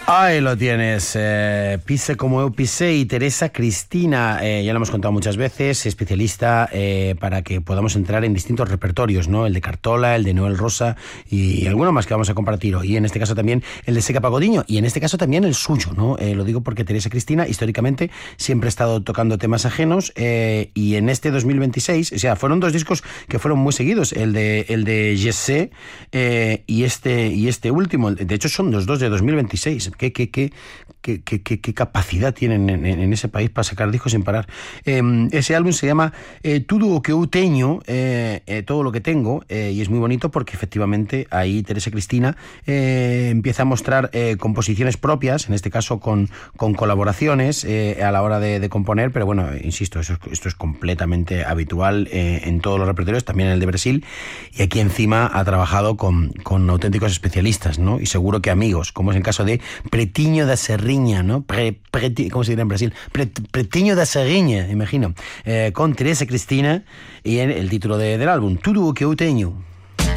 Ahí lo tienes, Pise como eu pisé y Teresa Cristina, ya lo hemos contado muchas veces, especialista para que podamos entrar en distintos repertorios, ¿no? El de Cartola, el de Noel Rosa y alguno más que vamos a compartir hoy, y en este caso también el de Seca Pagodiño y en este caso también el suyo, ¿no? Lo digo porque Teresa Cristina históricamente siempre ha estado tocando temas ajenos y en este 2026, o sea, fueron dos discos que fueron muy seguidos, el de Je sais y este último, de hecho son los dos de 2026. ¿Qué capacidad tienen en ese país para sacar discos sin parar? Ese álbum se llama Tudo o que eu teño, todo lo que tengo, y es muy bonito porque efectivamente ahí Teresa Cristina empieza a mostrar composiciones propias, en este caso con colaboraciones a la hora de componer, pero bueno, insisto, esto es completamente habitual en todos los repertorios, también en el de Brasil, y aquí encima ha trabajado con auténticos especialistas, ¿no? Y seguro que amigos, como es el caso de Pretinho da Serriña, ¿no? ¿Cómo se dirá en Brasil? Pretinho da Serriña, imagino. Con Teresa Cristina y en el título del álbum, Tudo o que eu teño.